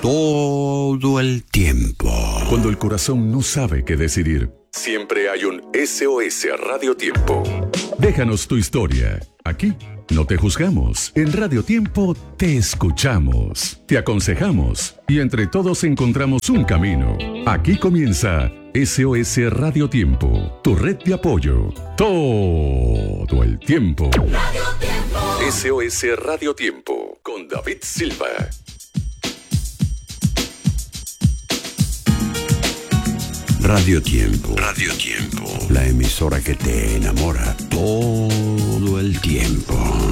todo el tiempo. Cuando el corazón no sabe qué decidir, siempre hay un SOS Radio Tiempo. Déjanos tu historia. Aquí no te juzgamos. En Radio Tiempo te escuchamos, te aconsejamos y entre todos encontramos un camino. Aquí comienza SOS Radio Tiempo, tu red de apoyo. Todo el tiempo. Radio Tiempo. SOS Radio Tiempo con David Silva. Radio Tiempo. Radio Tiempo. La emisora que te enamora todo el tiempo.